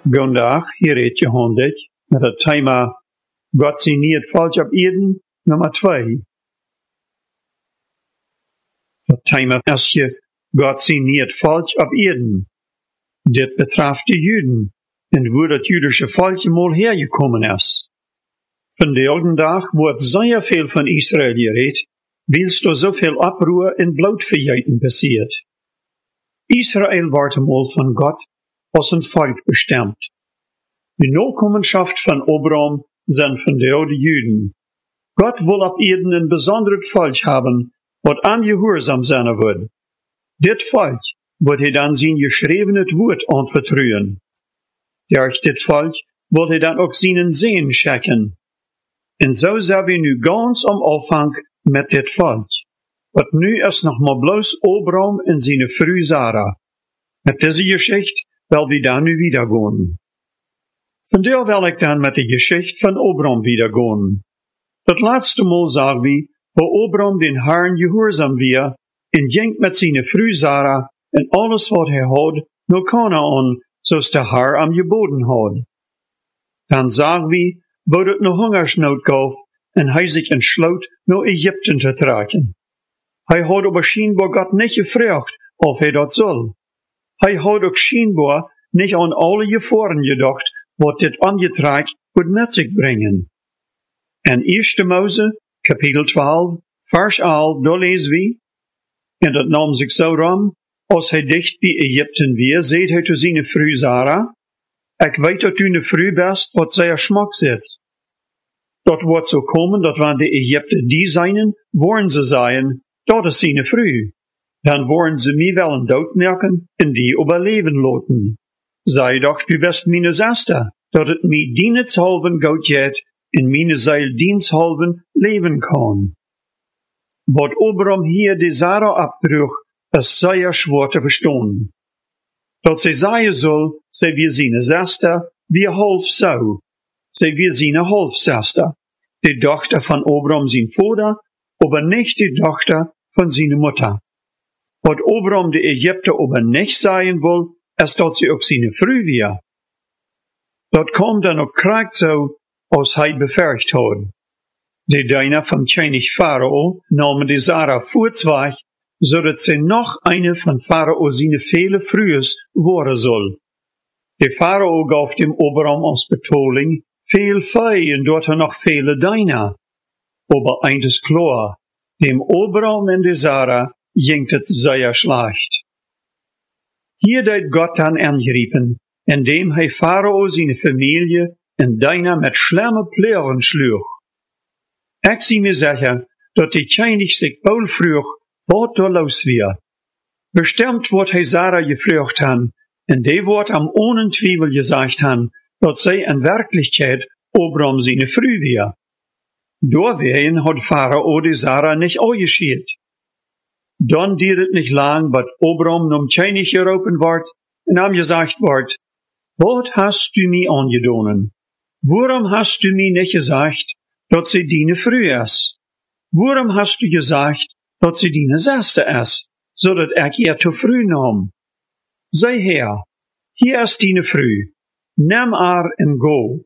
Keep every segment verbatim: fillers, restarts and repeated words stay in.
Vandaag, hier eet je honderd, met het thema God signeert falsch op Eden, nummer twee. Het thema is je God signeert falsch op Eden. Dit betreft de Juden en hoe dat jüdische volk mal hergekommen is. Vandaag de dag wordt zeer veel van Israël gereed, wils er zoveel oproer en blootverjeten passiert. Israël wordt mal van God als een volk bestemd. De nakommenschaft van Abraham zijn vandaag de Juden. God wil op Eden een bijzonder volk hebben, wat aangehoorzaam zijn wordt. Dit volk wordt hij dan zijn geschreven het woord aanvertrouwen. Durch dit volk wordt hij dan ook zijn zin schenken. En zo zijn we nu ganz am Anfang met dit volk. Wat nu is nog maar bloos Abraham en zijn vrouw Sarah. Met deze geschichte wil we dan nu wieder gaan. Vandaar wil ik dan met de geschichte van Abraham wieder gaan. Dat laatste Mal zagen we, wo Abraham den Herrn gehoorzaam weer en ging met zijn vrouw Sarah en alles wat hij had naar Kanaan, zoals de Herr am geboden had. Dan zagen we, wo het nog hongersnood gaf en hij zich entsloot naar Egypten te trekken. Hij had aber scheinbar Gott niet gevraagd of hij dat zal. Hij had ook scheinbar niet aan alle gevaaren gedacht, wat dit aangetrek would met zich brengen. En Eerste Mose, kapitel twaalf, vers elf, daar lezen we, en dat nam zich zo ram, als hij dicht bij Egypten weer, zei hij tot zijn vrouw Sarah, ik weet dat u een vrouw best, wat zij er smak zit. Dat wordt zo komen, dat wanneer de Egypten die zijn, worden ze zeggen, dat is zijn vrouw. Dan worden ze mij wel een dood merken en die overleven laten. Zij dacht, u best mijn zuster, dat het mij diensthalven goed gaat en mijn zeil diensthalven leven kan. Wat Abraham hier de Sarah abdroeg, is zeer schwer te verstaan. Dat zij zeggen zal, zij weer zijn zuster, weer half zo. Zij weer zijn halfzuster, de dochter van Abraham zijn vader, aber nicht de dochter van zijn moeder. Wat Abraham de Egypten aber nicht zeggen wil, is dat ze ook zijn vrouw weer. Dat kwam dan ook krijgt zo, als hij bevergd had. De diener van König Pharao namen de Sarah voortzweig, zodat zij nog eine van Pharao zijn vele vrouwen worden zal. De Pharao gaf dem Abraham als betaling veel vee en dort er nog vele diener. Aber eins is klar, dem Abraham en de Sarah ging het zeer slecht. Hier deed God dan aangrijpen, indem hij Pharao zijn familie en diener met slimme pleren sloeg. Ik zie me zeggen, dat de König zich bol vroeg, wat er los weer. Bestimmt wordt hij Sarah gevraagd han, en die wordt am ohne Twijfel gesagt han, dat zij in werkelijkheid Abraham zijn vrouw weer. Doorwegen had Pharao de Sarah nicht ausgeschiert. Dan duurt het nicht lang, wat Abraham nom König geroepen wordt, en hem gezegd wordt, wat hast du mij aangedonen? Waarom hast du mij nicht gesagt, dat sie deine vrouw is? Waarom hast du gesagt, dat sie deine zuster is, zodat ik ihr te vrouw nam? Sei her, hier is deine vrouw, neem haar en go.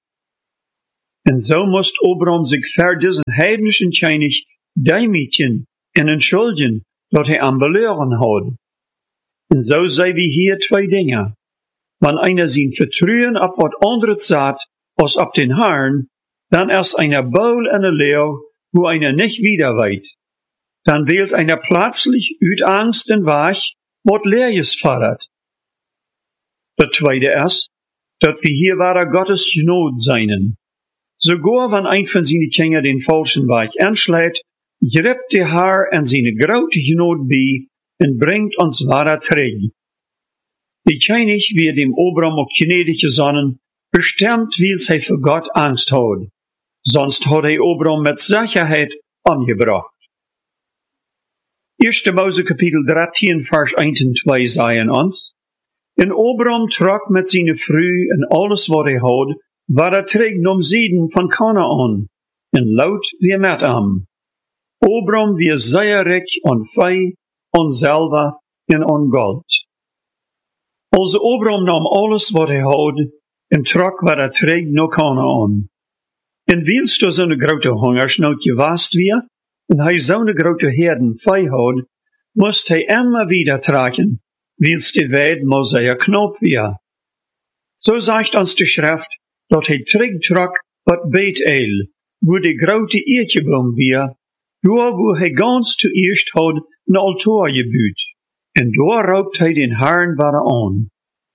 En zo moest Abraham zich voor deze heidnischen König demütigen en entschuldigen, dat hij am beleuren had. En zo zijn we hier twee dingen. Wanneer einer zijn vertrouwen op wat anderes zat, als op den Herrn, dan is einer Baul en een leeuw, wo einer nicht wieder weet. Dan wählt einer plötzlich uit Angst den Weg, wat Leerjes fordert. Dat tweede is, dat we hier wahre Gottes Gnade seien. Sogar wenn ein von seinen Kindern den falschen Weg anschlägt, greift der Herr an seine große Gnade bei und bringt uns wahre Träge. Die König wird dem Abraham auch gnädig gesonnen, bestimmt, weil er für Gott Angst hat. Sonst hat er Abraham mit Sicherheit angebracht. Eerste Mose kapitel dreizehn, vers eins und zwei sagen uns, en Abraham trok met seine Frau en alles wat hij had, waar er terug nom Sieden van Kanaan, en laut wie met hem. Abraham wie zeer rijk aan vee, aan zilver en aan goud. Als Abraham nam alles wat hij had, en trok wat er trägt no keine an. En willst du zo'n grote hongersnood gewast wie, en hij zo'n grote herden vee had, moest hij immer wieder tragen, willst die Welt muss er knop wie. So sagt uns die Schrift, dat hij terug trok wat Bethel, wo die grote Eertjeboom wie, door wo hij ganz zuerst had een altaar gebuut, en door roopt hij den Herrn ware aan.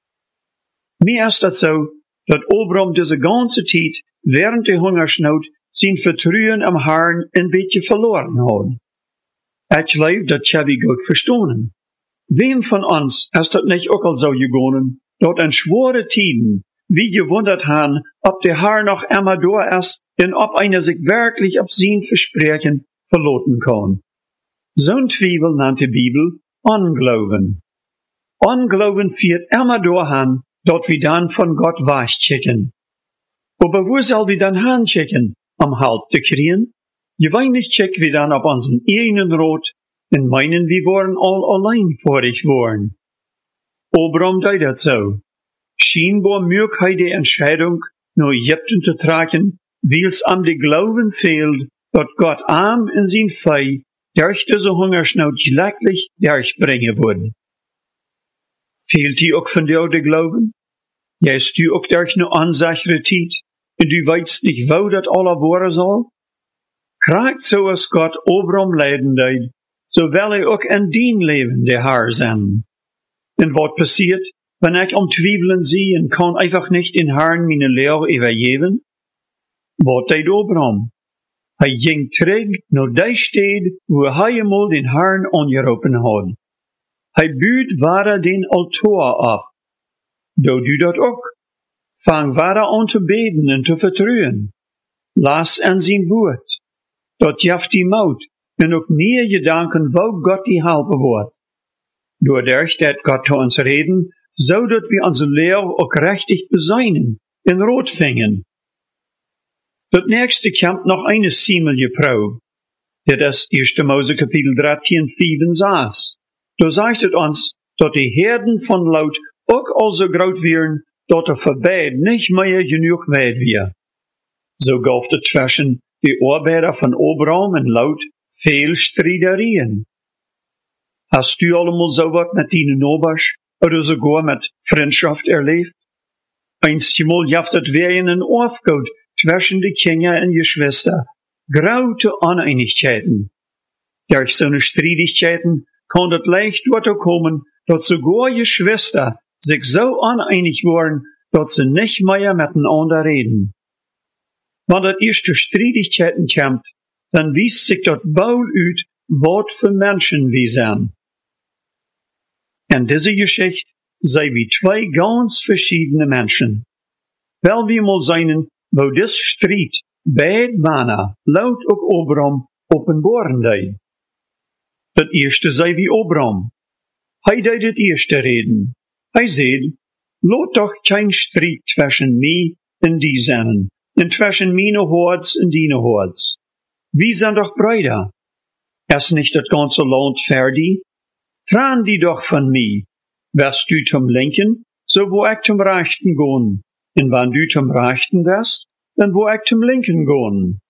Mir ist das so, dat Abraham diese ganze Zeit während der Hungersnood sein Vertrauen am Herrn ein beetje verloren hat. Ich glaube, das habe ich gut verstanden. Wem von uns ist das nicht auch so gegangen, dort in schwere Tiden, wie gewundert haben, ob der Herr noch immer da ist, und ob einer sich wirklich auf sein Versprechen verloten kann. So'n Twiebel nennt die Bibel Unglauben. Unglauben führt immer dahin, dort wir dann von Gott wegchecken. Aber wo soll wir dann hinchecken? Am Halt zu kriegen? Gewöhnlich checken wir dann auf unseren eigenen Rot und meinen, wir waren all allein vorig worden. Abraham deed dat so. Scheinbar mög hij die Entscheidung nach Ägypten zu tragen, weil's am de Glauben fehlt, dat Gott arm in sein Fei durch diese Hungersnood schlechtlich durchbringen würde. Fehlt die auch von dir der Glauben? Jist du auch durch eine unsichere Zeit, und du weißt nicht, wo das alle worden soll? Kriegt so als Gott Abraham leiden deed, so will er auch in dein Leben der Herr sein. Und was passiert, wenn ich am Zweifeln sehe und kann einfach nicht den Herrn meine Lehre übergeben? Was deed Abraham? Er ging zurück nach der Stadt, wo er einmal den Herrn angerufen hat. Er büht weiter den Altar ab. Do du dat ook. Fang weiter an zu beten und zu vertrauen. Lass an sein Wort. Dat jaft die Maut und auch nie Gedanken, wo Gott die helpen wird. Doordat dat Gott zu uns reden, so dat wir unsere Lehre auch richtig beseinen, in Rot fingen. Dat nächste kommt noch eine siemelige Probe. Das ist erste Mose Kapitel dreizehn, fünf, sechs. Da sagt es uns, dat die Herden von Lot auch al so groot wären, dat er vorbei nicht mehr genug weit wir. So gab es zwischen die Arbeiter von Abraham und Lot viel Streiterien. Hast du allemal so was mit deinen Nachbarn oder sogar mit Freundschaft erlebt? Einstmal jaftet wir einen Aufgaut zwischen die Kinder und Geschwister. Graute Uneinigkeiten. Durch so eine Streitigkeiten kann es leicht dazu kommen, dass sogar Geschwister sich so uneinig waren, dass sie nicht mehr miteinander reden. Wenn das erst zu Streitigkeiten kommt, dann wies sich dort bald ut, was für Menschen wir sind. In dieser Geschichte sei wie zwei ganz verschiedene Menschen. Weil wir mal seien, wo das Streit beid Männer, Lot und Abraham, offenbaren deed. Das erste sei wie Abraham. Hij deed het eerste reden. Hij zei, laat doch kein Streit zwischen mir und die sein, und zwischen meine Herz und deine Herz. Wir sind doch Brüder. Ist nicht das ganze Land fertig? Tran die doch von mir. Wärst du zum Linken, so wo ich zum Rechten gehen. Und wenn du zum Rechten wärst, dann wo ich zum Linken gehen.